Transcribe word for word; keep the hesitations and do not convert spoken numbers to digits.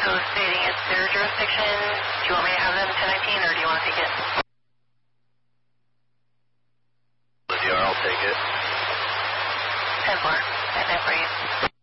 So stating it's their jurisdiction, do you want me to have them ten nineteen or do you want to take it? The D R, I'll take it. ten four, ten for you.